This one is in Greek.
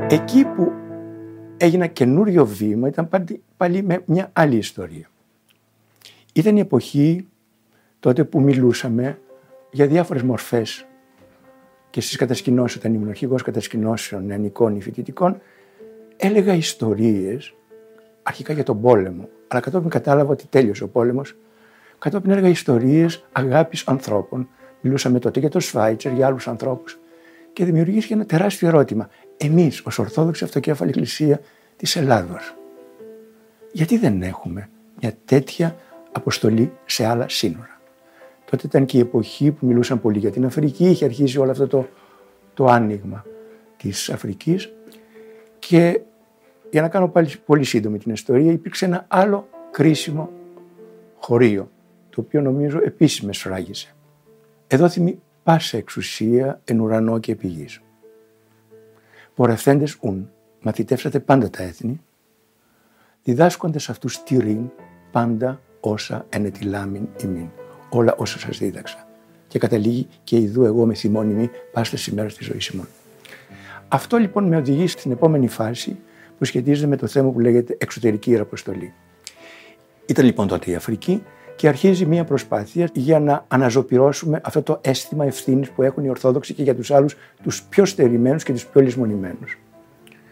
Εκεί που έγινε καινούριο βήμα ήταν πάλι με μια άλλη ιστορία. Ήταν η εποχή τότε που μιλούσαμε για διάφορες μορφές και στις κατασκηνώσεις, όταν ήμουν αρχηγός κατασκηνώσεων νεανικών ή φοιτητικών, έλεγα ιστορίες αρχικά για τον πόλεμο, αλλά κατόπιν κατάλαβα ότι τέλειωσε ο πόλεμος. Κατόπιν έλεγα ιστορίες αγάπης ανθρώπων. Μιλούσαμε τότε για τον Σφάιτσερ, για άλλους ανθρώπους και δημιουργήθηκε ένα τεράστιο ερώτημα. Εμείς, ως Ορθόδοξη Αυτοκέφαλη Εκκλησία της Ελλάδος, γιατί δεν έχουμε μια τέτοια αποστολή σε άλλα σύνορα? Τότε ήταν και η εποχή που μιλούσαν πολύ για την Αφρική, είχε αρχίσει όλο αυτό το άνοιγμα της Αφρικής και για να κάνω πάλι πολύ σύντομη την ιστορία, υπήρξε ένα άλλο κρίσιμο χωρίο, το οποίο νομίζω επίσης με σφράγισε. Εδόθημη πάσα εξουσία εν ουρανό και επί γης. Πορευθέντες ουν, μαθητεύσατε πάντα τα έθνη, διδάσκοντες αυτούς τηρήν πάντα όσα ενετιλάμιν ημίν, όλα όσα σας δίδαξα. Και καταλήγει και ιδού εγώ με θυμώνυμη πάστες ημέρας της ζωής ημών. Αυτό λοιπόν με οδηγεί στην επόμενη φάση που σχετίζεται με το θέμα που λέγεται εξωτερική ιεραποστολή. Ήταν λοιπόν τότε η Αφρική και αρχίζει μια προσπάθεια για να αναζωπυρώσουμε αυτό το αίσθημα ευθύνης που έχουν οι Ορθόδοξοι και για τους άλλους, τους πιο στερημένους και τους πιο λησμονημένους.